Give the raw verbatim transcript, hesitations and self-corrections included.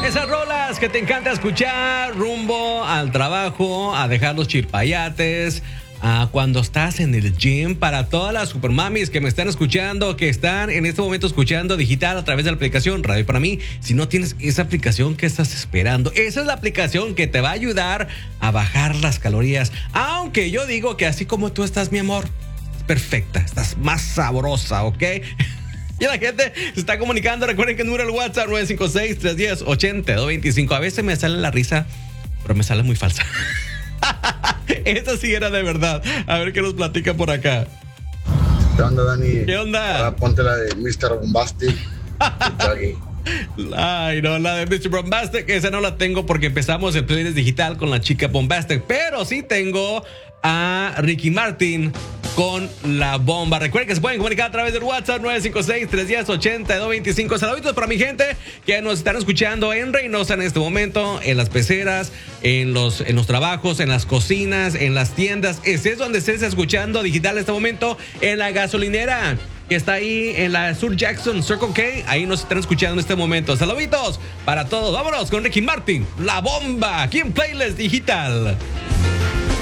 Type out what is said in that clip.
Esas rolas que te encanta escuchar rumbo al trabajo, a dejar los chirpayates, a cuando estás en el gym. Para todas las supermamis que me están escuchando, que están en este momento escuchando digital a través de la aplicación Radio Para Mí. Si no tienes esa aplicación, ¿qué estás esperando? Esa es la aplicación que te va a ayudar a bajar las calorías. Aunque yo digo que así como tú estás, mi amor, perfecta, estás más sabrosa, ¿ok? Y la gente se está comunicando. Recuerden que el número del WhatsApp nueve cinco seis, tres uno cero, ocho dos dos cinco. A veces me sale la risa, pero me sale muy falsa. Esta sí era de verdad. A ver qué nos platica por acá. ¿Qué onda, Dani? ¿Qué onda? Ahora ponte la de mister Bombastic. Ay, no, la de mister Bombastic, esa no la tengo porque empezamos el playlist digital con la chica Bombastic. Pero sí tengo a Ricky Martin con La Bomba. Recuerden que se pueden comunicar a través del WhatsApp nueve cinco seis, tres uno cero, ocho dos dos cinco. Saluditos para mi gente que nos están escuchando en Reynosa en este momento, en las peceras, en los, en los trabajos, en las cocinas, en las tiendas. Ese es donde estés escuchando digital en este momento, en la gasolinera que está ahí en la Sur Jackson Circle K. Ahí nos están escuchando en este momento. Saluditos para todos. Vámonos con Ricky Martin, La Bomba, aquí en Playlist Digital.